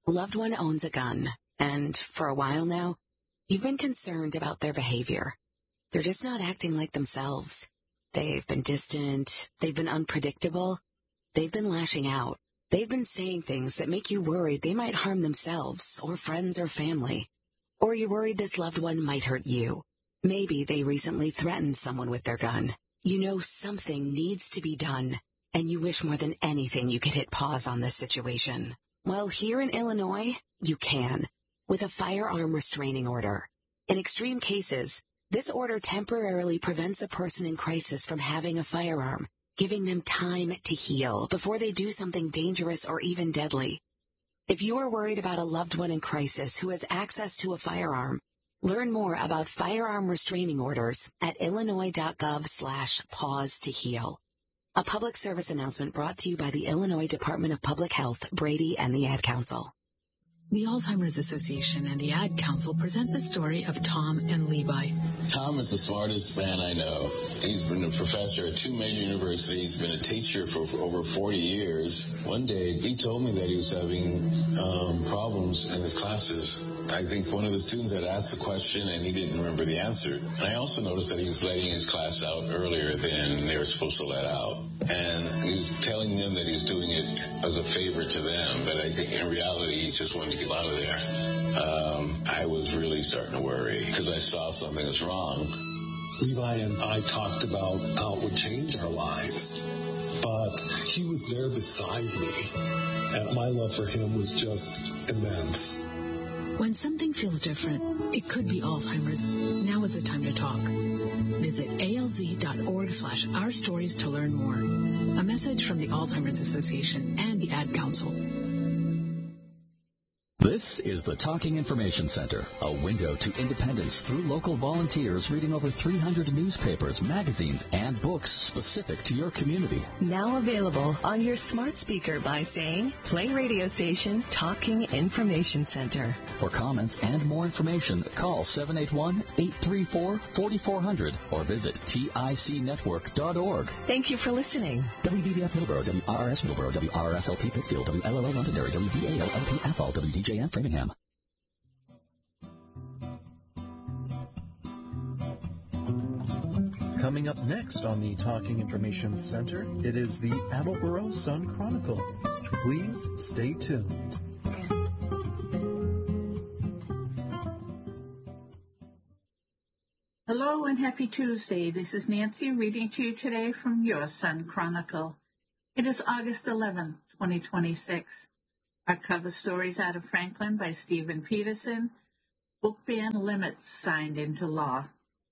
A loved one owns a gun, and for a while now, you've been concerned about their behavior. They're just not acting like themselves. They've been distant, they've been unpredictable, they've been lashing out. They've been saying things that make you worried they might harm themselves or friends or family. Or you're worried this loved one might hurt you. Maybe they recently threatened someone with their gun. You know something needs to be done, and you wish more than anything you could hit pause on this situation. Well, here in Illinois, you can, with a firearm restraining order. In extreme cases, this order temporarily prevents a person in crisis from having a firearm, giving them time to heal before they do something dangerous or even deadly. If you are worried about a loved one in crisis who has access to a firearm, learn more about firearm restraining orders at illinois.gov/pause to heal. A public service announcement brought to you by the Illinois Department of Public Health, Brady, and the Ad Council. The Alzheimer's Association and the Ad Council present the story of Tom and Levi. Tom is the smartest man I know. He's been a professor at 2 major universities, been a teacher for over 40 years. One day, he told me that he was having problems in his classes. I think one of the students had asked the question and he didn't remember the answer. And I also noticed that he was letting his class out earlier than they were supposed to let out. And he was telling them that he was doing it as a favor to them, but I think in reality he just wanted to get out of there. I was really starting to worry because I saw something was wrong. Levi and I talked about how it would change our lives, but he was there beside me, and my love for him was just immense. When something feels different, it could be Alzheimer's. Now is the time to talk. Visit alz.org/ourstories to learn more. A message from the Alzheimer's Association and the Ad Council. This is the Talking Information Center, a window to independence through local volunteers reading over 300 newspapers, magazines, and books specific to your community. Now available on your smart speaker by saying, play radio station Talking Information Center. For comments and more information, call 781-834-4400 or visit ticnetwork.org. Thank you for listening. WBBF Middleborough, WRRS Middleborough, WRSLP Pittsfield, WLLO Londonderry, WVALLP Athol, WDJF Framingham. Coming up next on the Talking Information Center, it is the Attleboro Sun Chronicle. Please stay tuned. Hello and happy Tuesday. This is Nancy reading to you today from your Sun Chronicle. It is August 11th, 2026. Our cover stories out of Franklin by Stephen Peterson. Book ban limits signed into law.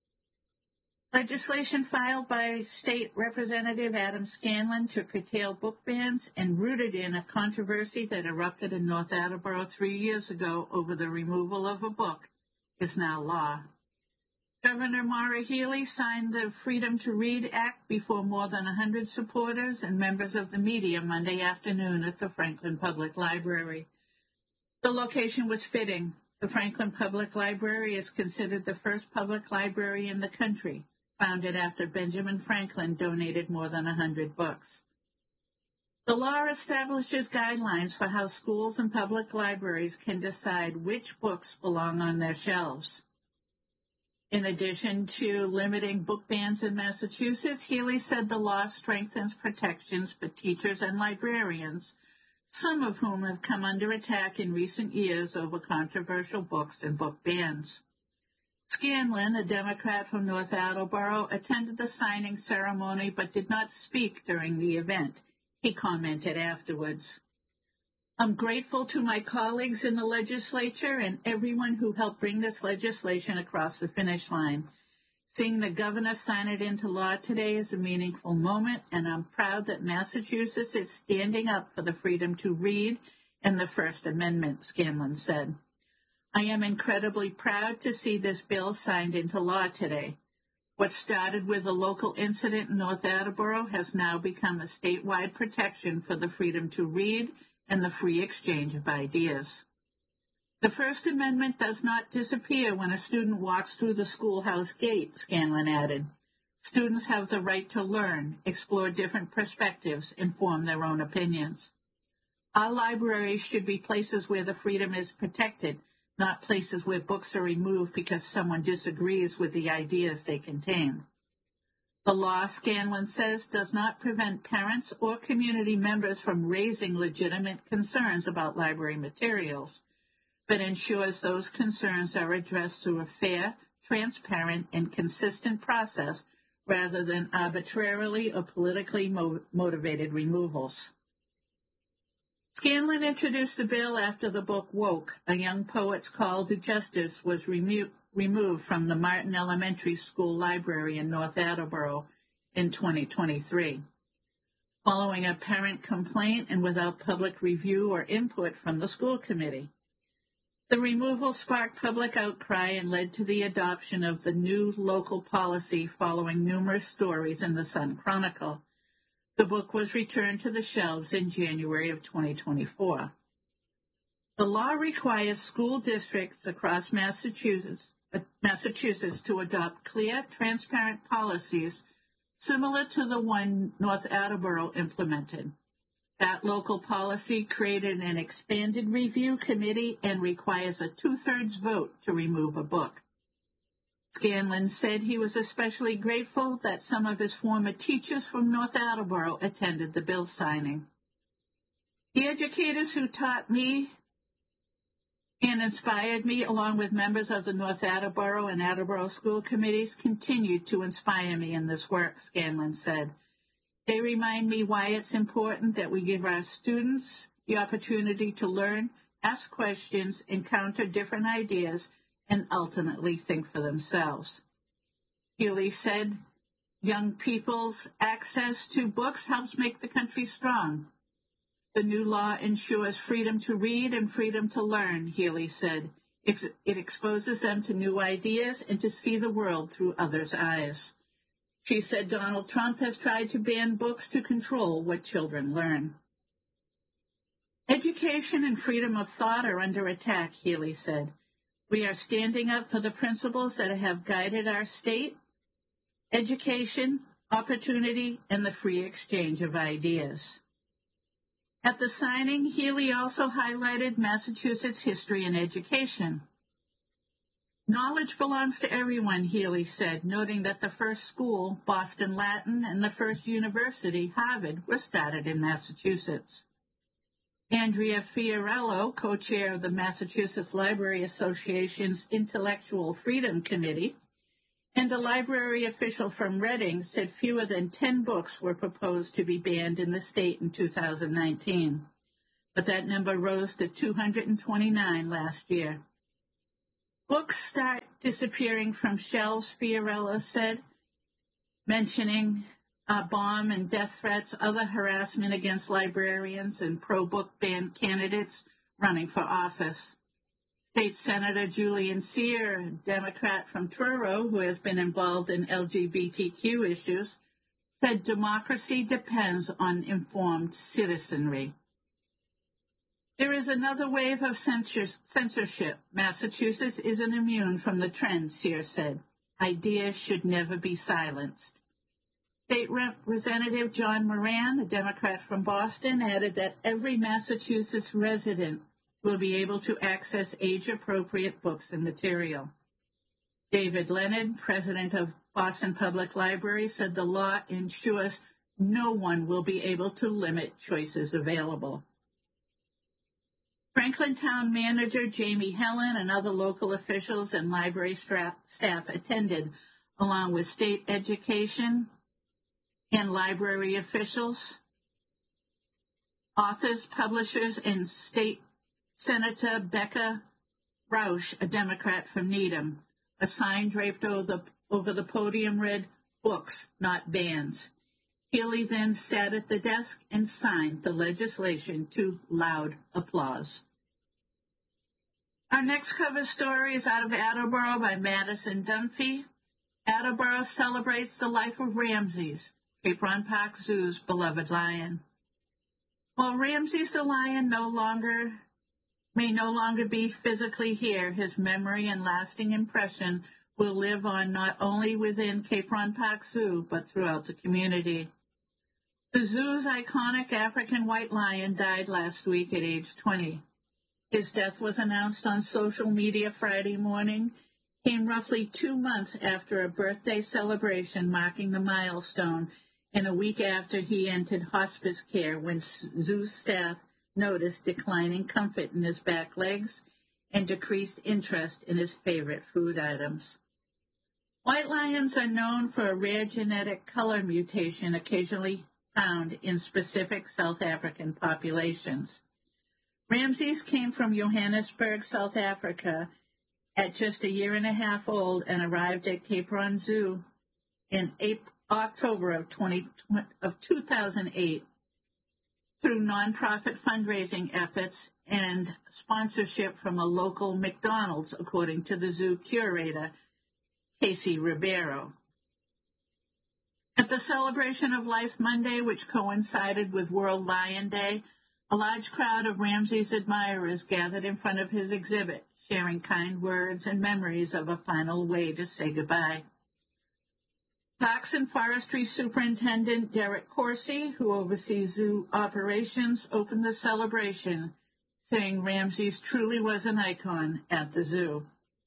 Legislation filed by State Representative Adam Scanlon to curtail book bans and rooted in a controversy that erupted in North Attleboro 3 years ago over the removal of a book is now law. Governor Maura Healey signed the Freedom to Read Act before more than 100 supporters and members of the media Monday afternoon at the Franklin Public Library. The location was fitting. The Franklin Public Library is considered the first public library in the country, founded after Benjamin Franklin donated more than 100 books. The law establishes guidelines for how schools and public libraries can decide which books belong on their shelves. In addition to limiting book bans in Massachusetts, Healey said the law strengthens protections for teachers and librarians, some of whom have come under attack in recent years over controversial books and book bans. Scanlon, a Democrat from North Attleboro, attended the signing ceremony but did not speak during the event. He commented afterwards, "I'm grateful to my colleagues in the legislature and everyone who helped bring this legislation across the finish line. Seeing the governor sign it into law today is a meaningful moment, and I'm proud that Massachusetts is standing up for the freedom to read and the First Amendment," Scanlon said. "I am incredibly proud to see this bill signed into law today. What started with a local incident in North Attleboro has now become a statewide protection for the freedom to read and the free exchange of ideas. The First Amendment does not disappear when a student walks through the schoolhouse gate," Scanlon added. "Students have the right to learn, explore different perspectives, and form their own opinions. Our libraries should be places where the freedom is protected, not places where books are removed because someone disagrees with the ideas they contain. The law, Scanlon says, does not prevent parents or community members from raising legitimate concerns about library materials, but ensures those concerns are addressed through a fair, transparent, and consistent process rather than arbitrarily or politically motivated removals. Scanlon introduced the bill after the book Woke, a young poet's call to justice, was removed from the Martin Elementary School Library in North Attleboro in 2023. Following a parent complaint and without public review or input from the school committee. The removal sparked public outcry and led to the adoption of the new local policy following numerous stories in the Sun Chronicle. The book was returned to the shelves in January of 2024. The law requires school districts across Massachusetts to adopt clear, transparent policies similar to the one North Attleboro implemented. That local policy created an expanded review committee and requires a 2/3 vote to remove a book. Scanlon said he was especially grateful that some of his former teachers from North Attleboro attended the bill signing. The educators who taught me and inspired me, along with members of the North Attleboro and Attleboro school committees, continued to inspire me in this work, Scanlon said. They remind me why it's important that we give our students the opportunity to learn, ask questions, encounter different ideas, and ultimately think for themselves. Healy said, young people's access to books helps make the country strong. The new law ensures freedom to read and freedom to learn, Healy said. It exposes them to new ideas and to see the world through others' eyes. She said Donald Trump has tried to ban books to control what children learn. Education and freedom of thought are under attack, Healy said. We are standing up for the principles that have guided our state, education, opportunity, and the free exchange of ideas. At the signing, Healy also highlighted Massachusetts history and education. Knowledge belongs to everyone, Healy said, noting that the first school, Boston Latin, and the first university, Harvard, were started in Massachusetts. Andrea Fiorello, co-chair of the Massachusetts Library Association's Intellectual Freedom Committee, and a library official from Reading said fewer than 10 books were proposed to be banned in the state in 2019, but that number rose to 229 last year. Books start disappearing from shelves, Fiorello said, mentioning bomb and death threats, other harassment against librarians, and pro-book ban candidates running for office. State Senator Julian Cyr, a Democrat from Truro, who has been involved in LGBTQ issues, said democracy depends on informed citizenry. There is another wave of censorship. Massachusetts isn't immune from the trend, Cyr said. Ideas should never be silenced. State Representative John Moran, a Democrat from Boston, added that every Massachusetts resident will be able to access age-appropriate books and material. David Leonard, president of Boston Public Library, said the law ensures no one will be able to limit choices available. Franklin Town Manager Jamie Helen and other local officials and library staff attended, along with state education and library officials, authors, publishers, and State Senator Becca Rausch, a Democrat from Needham. A sign draped over the podium read, "Books, not bans." Healy then sat at the desk and signed the legislation to loud applause. Our next cover story is out of Attleboro by Madison Dunphy. Attleboro celebrates the life of Ramses, Cape Ron Park Zoo's beloved lion. While Ramses the lion may no longer be physically here, his memory and lasting impression will live on not only within Cape Ron Park Zoo, but throughout the community. The zoo's iconic African white lion died last week at age 20. His death was announced on social media Friday morning, came roughly 2 months after a birthday celebration marking the milestone, and a week after he entered hospice care when zoo staff noticed declining comfort in his back legs and decreased interest in his favorite food items. White lions are known for a rare genetic color mutation occasionally found in specific South African populations. Ramses came from Johannesburg, South Africa, at just a year and a half old and arrived at Cape Ron Zoo in October of 2008 through nonprofit fundraising efforts and sponsorship from a local McDonald's, according to the zoo curator, Casey Ribeiro. At the Celebration of Life Monday, which coincided with World Lion Day, a large crowd of Ramses admirers gathered in front of his exhibit, sharing kind words and memories of a final way to say goodbye. Parks and Forestry Superintendent Derek Corsi, who oversees zoo operations, opened the celebration, saying Ramses truly was an icon at the zoo.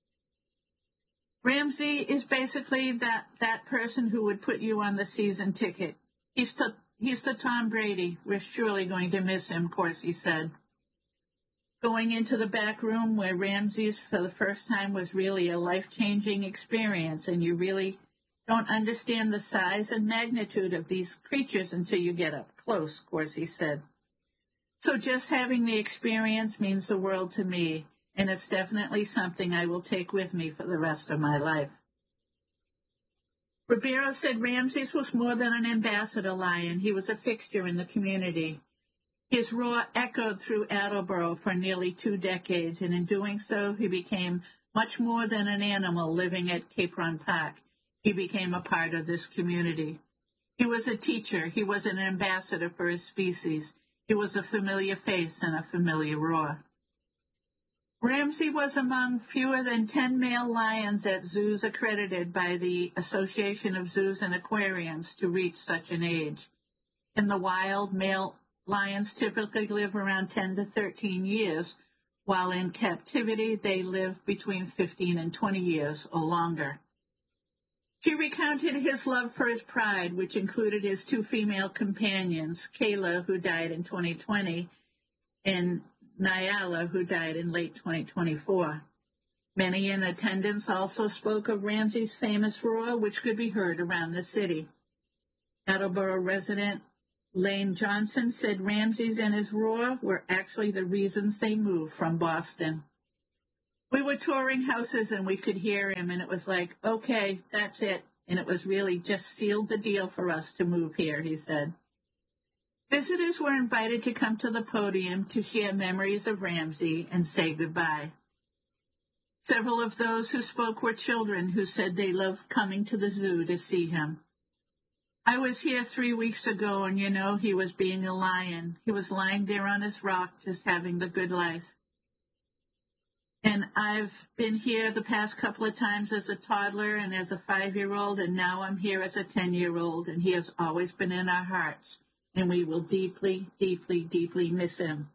Ramsey is basically that person who would put you on the season ticket. He's the Tom Brady. We're surely going to miss him, Corsi said. Going into the back room where Ramses for the first time was really a life-changing experience, and you really don't understand the size and magnitude of these creatures until you get up close, Corsi said. So just having the experience means the world to me, and it's definitely something I will take with me for the rest of my life. Ribeiro said Ramses was more than an ambassador lion. He was a fixture in the community. His roar echoed through Attleboro for nearly 2 decades, and in doing so, he became much more than an animal living at Cape Ron Park. He became a part of this community. He was a teacher. He was an ambassador for his species. He was a familiar face and a familiar roar. Ramsey was among fewer than 10 male lions at zoos accredited by the Association of Zoos and Aquariums to reach such an age. In the wild, male lions typically live around 10 to 13 years, while in captivity they live between 15 and 20 years or longer. He recounted his love for his pride, which included his 2 female companions, Kayla, who died in 2020, and Nyala, who died in late 2024. Many in attendance also spoke of Ramsey's famous roar, which could be heard around the city. Attleboro resident Lane Johnson said Ramsey's and his roar were actually the reasons they moved from Boston. We were touring houses and we could hear him, and it was like, okay, that's it. And it was really just sealed the deal for us to move here, he said. Visitors were invited to come to the podium to share memories of Ramsey and say goodbye. Several of those who spoke were children who said they loved coming to the zoo to see him. I was here 3 weeks ago, and he was being a lion. He was lying there on his rock, just having the good life. And I've been here the past couple of times as a toddler and as a 5-year-old, and now I'm here as a 10-year-old, and he has always been in our hearts, and we will deeply, deeply, deeply miss him,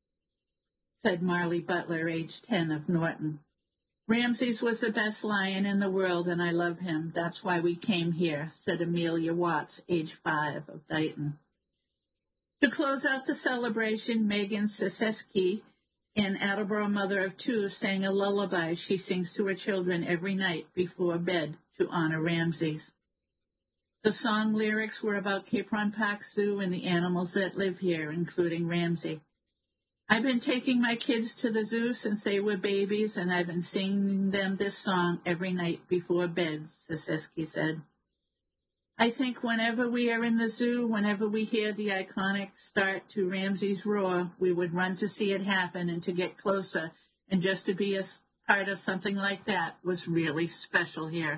said Marley Butler, age 10, of Norton. Ramses was the best lion in the world, and I love him. That's why we came here, said Amelia Watts, age 5, of Dighton. To close out the celebration, Megan Siseski, an Attleboro mother of 2, sang a lullaby she sings to her children every night before bed to honor Ramses. The song lyrics were about Cape Ron Park Zoo and the animals that live here, including Ramsey. I've been taking my kids to the zoo since they were babies, and I've been singing them this song every night before bed, Siseski said. I think whenever we are in the zoo, whenever we hear the iconic start to Ramsey's roar, we would run to see it happen and to get closer, and just to be a part of something like that was really special here.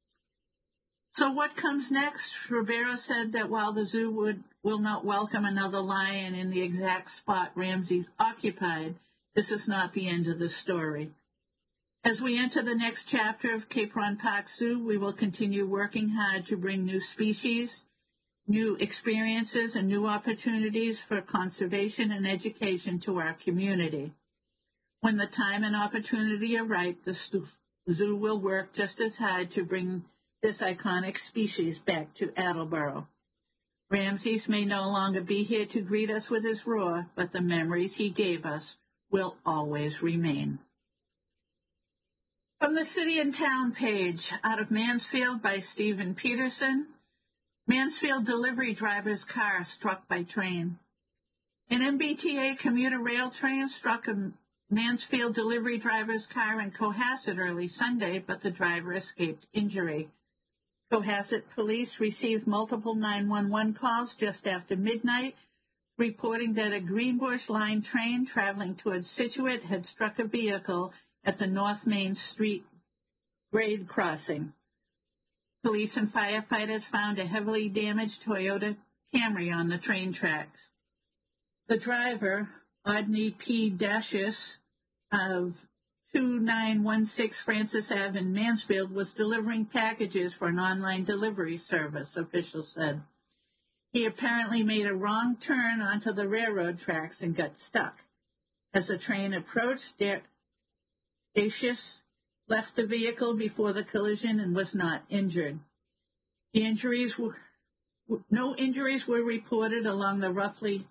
So what comes next? Ribeiro said that while the zoo will not welcome another lion in the exact spot Ramsey occupied, this is not the end of the story. As we enter the next chapter of Cape Ron Park Zoo, we will continue working hard to bring new species, new experiences and new opportunities for conservation and education to our community. When the time and opportunity are right, the zoo will work just as hard to bring this iconic species back to Attleboro. Ramses may no longer be here to greet us with his roar, but the memories he gave us will always remain. From the City and Town page, out of Mansfield by Stephen Peterson, Mansfield delivery driver's car struck by train. An MBTA commuter rail train struck a Mansfield delivery driver's car in Cohasset early Sunday, but the driver escaped injury. Cohasset police received multiple 911 calls just after midnight, reporting that a Greenbush Line train traveling towards Scituate had struck a vehicle at the North Main Street grade crossing. Police and firefighters found a heavily damaged Toyota Camry on the train tracks. The driver, Odney P. Dashis, of 2916 Francis Ave in Mansfield, was delivering packages for an online delivery service, officials said. He apparently made a wrong turn onto the railroad tracks and got stuck. As the train approached, Dashis left the vehicle before the collision and was not injured. No injuries were reported among the roughly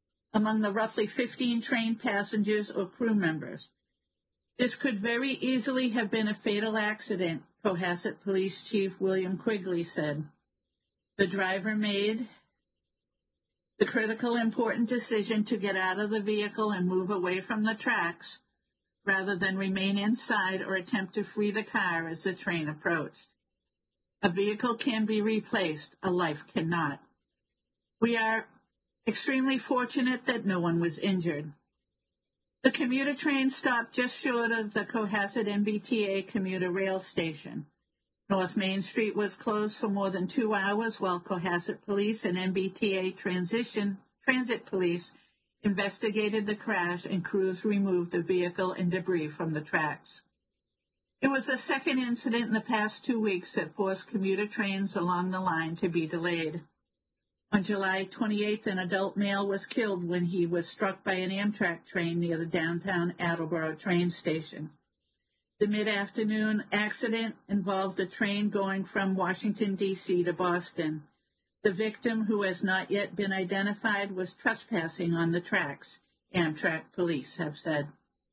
15 train passengers or crew members. This could very easily have been a fatal accident, Cohasset Police Chief William Quigley said. The driver made the critical, important decision to get out of the vehicle and move away from the tracks, rather than remain inside or attempt to free the car as the train approached. A vehicle can be replaced, a life cannot. We are extremely fortunate that no one was injured. The commuter train stopped just short of the Cohasset MBTA commuter rail station. North Main Street was closed for more than 2 hours while Cohasset Police and MBTA Transit Police investigated the crash and crews removed the vehicle and debris from the tracks. It was the second incident in the past 2 weeks that forced commuter trains along the line to be delayed. On July 28th, an adult male was killed when he was struck by an Amtrak train near the downtown Attleboro train station. The mid-afternoon accident involved a train going from Washington, D.C. to Boston. The victim, who has not yet been identified, was trespassing on the tracks, Amtrak police have said.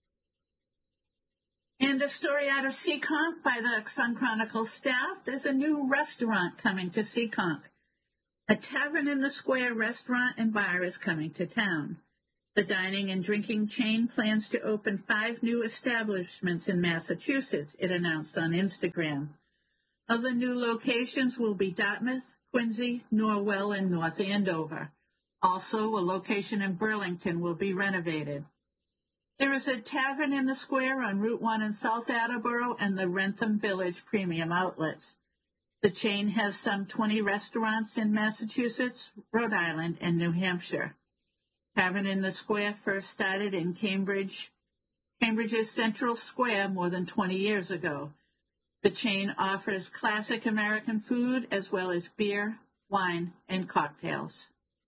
And a story out of Seekonk by the Sun Chronicle staff. There's a new restaurant coming to Seekonk. A Tavern in the Square restaurant and bar is coming to town. The dining and drinking chain plans to open 5 new establishments in Massachusetts, it announced on Instagram. Other new locations will be Dartmouth, Quincy, Norwell, and North Andover. Also, a location in Burlington will be renovated. There is a Tavern in the Square on Route 1 in South Attleboro and the Wrentham Village Premium Outlets. The chain has some 20 restaurants in Massachusetts, Rhode Island, and New Hampshire. Tavern in the Square first started in Cambridge's Central Square more than 20 years ago. The chain offers classic American food as well as beer, wine, and cocktails.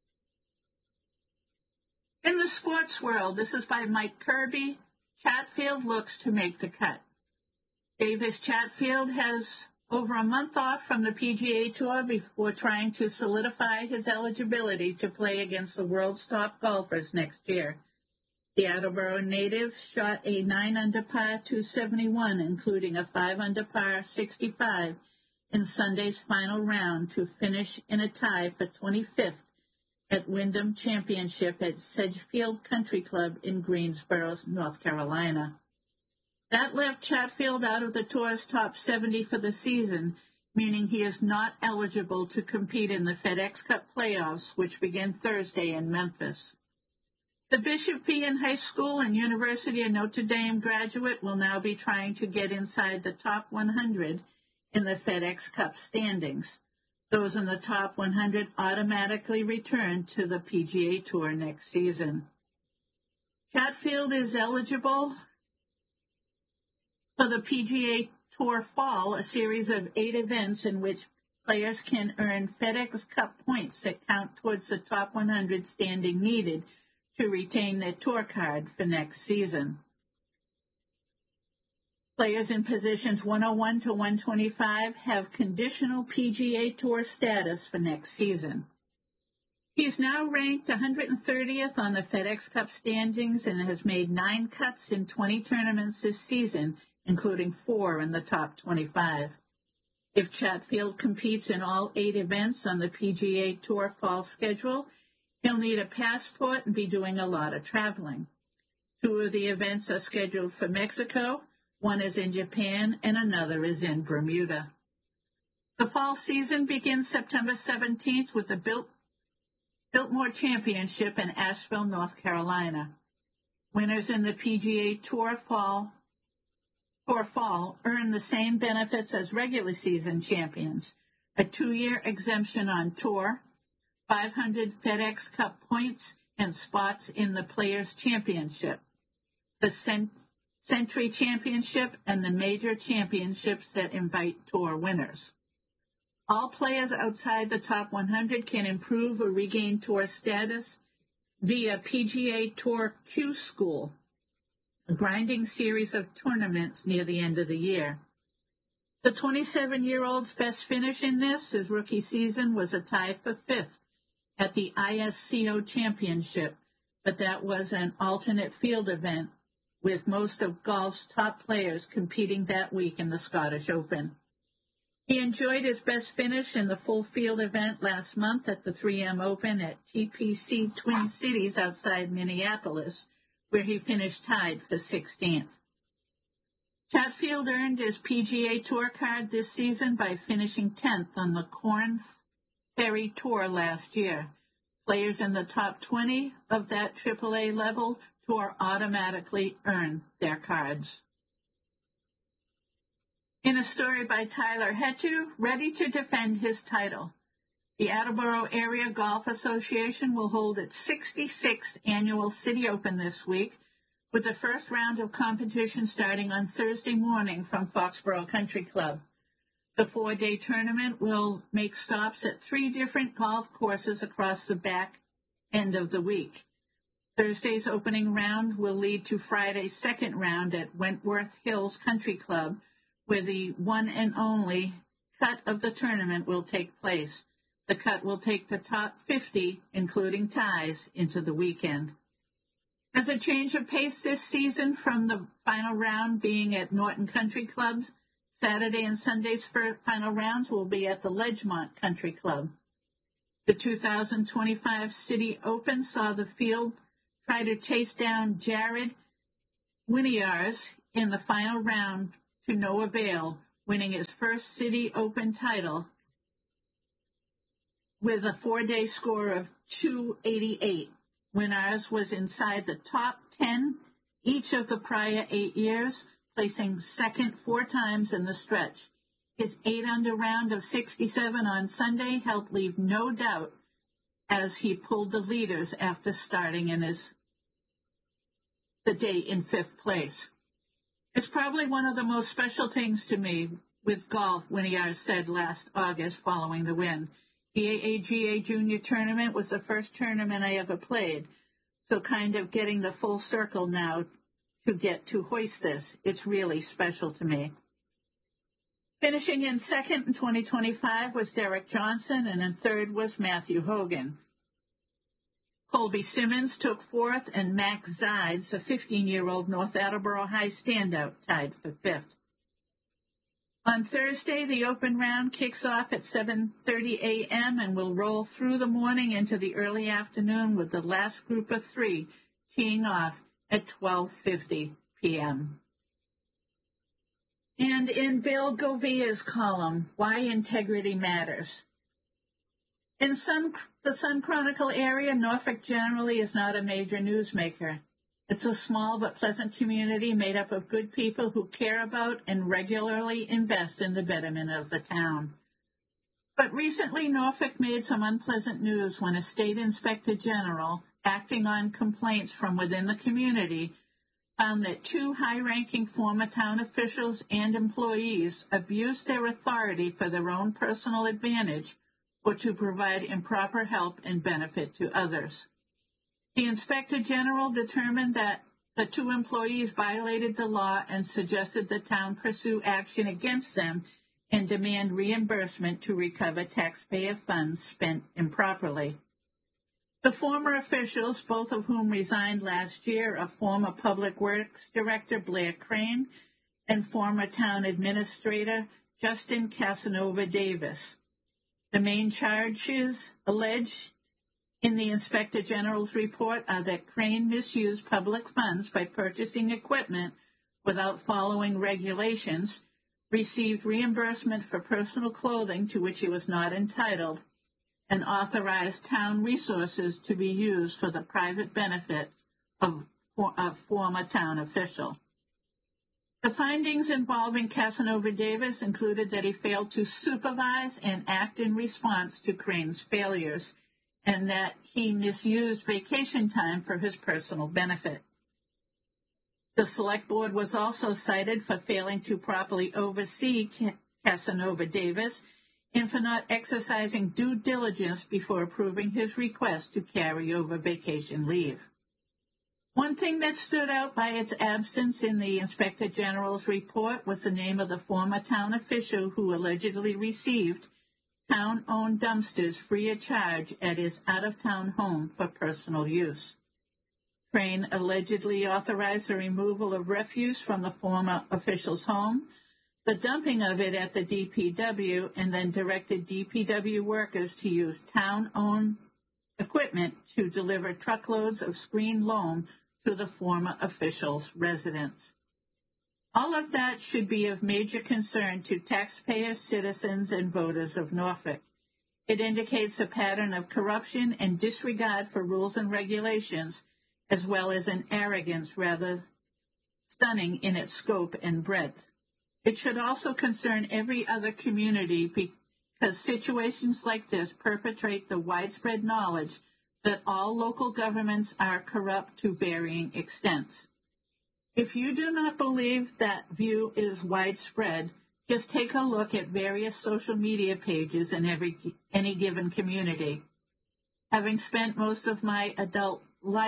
In the sports world, this is by Mike Kirby. Chatfield looks to make the cut. Davis Chatfield has over a month off from the PGA Tour before trying to solidify his eligibility to play against the world's top golfers next year. The Attleboro native shot a 9-under par 271, including a 5-under par 65 in Sunday's final round to finish in a tie for 25th at Wyndham Championship at Sedgefield Country Club in Greensboro, North Carolina. That left Chatfield out of the Tour's top 70 for the season, meaning he is not eligible to compete in the FedEx Cup playoffs, which begin Thursday in Memphis. The Bishop Ian High School and University of Notre Dame graduate will now be trying to get inside the top 100 in the FedEx Cup standings. Those in the top 100 automatically return to the PGA Tour next season. Chatfield is eligible for the PGA Tour Fall, a series of 8 events in which players can earn FedEx Cup points that count towards the top 100 standing needed to retain their tour card for next season. Players in positions 101 to 125 have conditional PGA Tour status for next season. He's now ranked 130th on the FedEx Cup standings and has made 9 cuts in 20 tournaments this season, including 4 in the top 25. If Chatfield competes in all 8 events on the PGA Tour fall schedule, he'll need a passport and be doing a lot of traveling. 2 of the events are scheduled for Mexico, 1 is in Japan, and another is in Bermuda. The fall season begins September 17th with the Biltmore Championship in Asheville, North Carolina. Winners in the PGA Tour Fall earn the same benefits as regular season champions: a 2-year exemption on tour, 500 FedEx Cup points, and spots in the Players' Championship, the Century Championship, and the major championships that invite tour winners. All players outside the top 100 can improve or regain tour status via PGA Tour Q School, a grinding series of tournaments near the end of the year. The 27-year-old's best finish in his rookie season was a tie for 5th at the ISCO Championship, but that was an alternate field event with most of golf's top players competing that week in the Scottish Open. He enjoyed his best finish in the full field event last month at the 3M Open at TPC Twin Cities outside Minneapolis, where he finished tied for 16th. Chatfield earned his PGA Tour card this season by finishing 10th on the Korn Ferry Tour last year. Players in the top 20 of that AAA level tour automatically earn their cards. In a story by Tyler Hettu, ready to defend his title, the Attleboro Area Golf Association will hold its 66th annual City Open this week, with the first round of competition starting on Thursday morning from Foxborough Country Club. The 4-day tournament will make stops at 3 different golf courses across the back end of the week. Thursday's opening round will lead to Friday's second round at Wentworth Hills Country Club, where the one and only cut of the tournament will take place. The cut will take the top 50, including ties, into the weekend. As a change of pace this season from the final round being at Norton Country Club, Saturday and Sunday's final rounds will be at the Ledgemont Country Club. The 2025 City Open saw the field try to chase down Jared Winiars in the final round to no avail, winning his first City Open title with a 4-day score of 288. Winiars was inside the top 10 each of the prior 8 years, placing second 4 times in the stretch. His 8-under round of 67 on Sunday helped leave no doubt as he pulled the leaders after starting in the day in 5th place. It's probably one of the most special things to me with golf, Winiars said last August following the win. The AAGA Junior Tournament was the first tournament I ever played, so kind of getting the full circle now to get to hoist this. It's really special to me. Finishing in second in 2025 was Derek Johnson, and in third was Matthew Hogan. Colby Simmons took 4th, and Max Zides, a 15-year-old North Attleboro High standout, tied for 5th. On Thursday, the open round kicks off at 7:30 a.m. and will roll through the morning into the early afternoon, with the last group of 3 teeing off at 12:50 p.m. And in Bill Govia's column, Why Integrity Matters. In the Sun Chronicle area, Norfolk generally is not a major newsmaker. It's a small but pleasant community made up of good people who care about and regularly invest in the betterment of the town. But recently, Norfolk made some unpleasant news when a state inspector general, acting on complaints from within the community, found that 2 high-ranking former town officials and employees abused their authority for their own personal advantage or to provide improper help and benefit to others. The Inspector General determined that the 2 employees violated the law and suggested the town pursue action against them and demand reimbursement to recover taxpayer funds spent improperly. The former officials, both of whom resigned last year, are former Public Works Director Blair Crane and former Town Administrator Justin Casanova Davis. The main charges alleged in the Inspector General's report are that Crane misused public funds by purchasing equipment without following regulations, received reimbursement for personal clothing to which he was not entitled, and authorized town resources to be used for the private benefit of a former town official. The findings involving Casanova Davis included that he failed to supervise and act in response to Crane's failures, and that he misused vacation time for his personal benefit. The Select Board was also cited for failing to properly oversee Casanova Davis and for not exercising due diligence before approving his request to carry over vacation leave. One thing that stood out by its absence in the Inspector General's report was the name of the former town official who allegedly received town-owned dumpsters free of charge at his out-of-town home for personal use. Crane allegedly authorized the removal of refuse from the former official's home, the dumping of it at the DPW, and then directed DPW workers to use town-owned equipment to deliver truckloads of screen loam to the former official's residence. All of that should be of major concern to taxpayers, citizens, and voters of Norfolk. It indicates a pattern of corruption and disregard for rules and regulations, as well as an arrogance rather stunning in its scope and breadth. It should also concern every other community because situations like this perpetrate the widespread knowledge that all local governments are corrupt to varying extents. If you do not believe that view is widespread, just take a look at various social media pages in any given community. Having spent most of my adult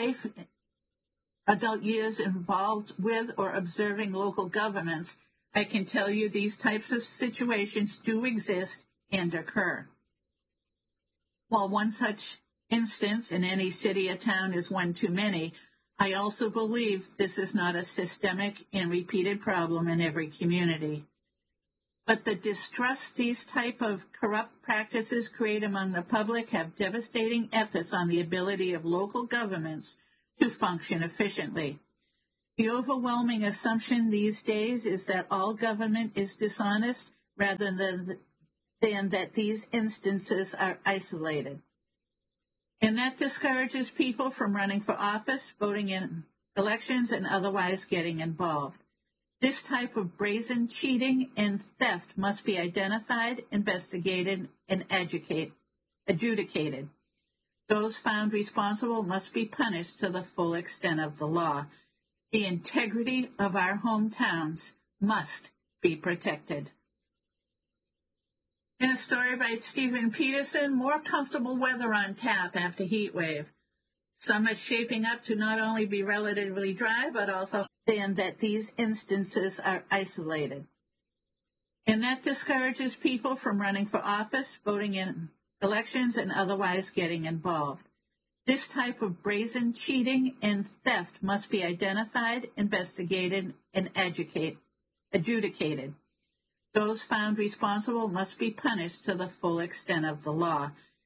years involved with or observing local governments, I can tell you these types of situations do exist and occur. While one such instance in any city or town is one too many, I also believe this is not a systemic and repeated problem in every community. But the distrust these type of corrupt practices create among the public have devastating effects on the ability of local governments to function efficiently. The overwhelming assumption these days is that all government is dishonest rather than that these instances are isolated. And that discourages people from running for office, voting in elections, and otherwise getting involved. This type of brazen cheating and theft must be identified, investigated, and adjudicated. Those found responsible must be punished to the full extent of the law. The integrity of our hometowns must be protected. In a story by Stephen Peterson, more comfortable weather on tap after heat wave. Summer is shaping up to not only be relatively dry, but also that these instances are isolated. And that discourages people from running for office, voting in elections, and otherwise getting involved. This type of brazen cheating and theft must be identified, investigated, and adjudicated. Those found responsible must be punished to the full extent of the law.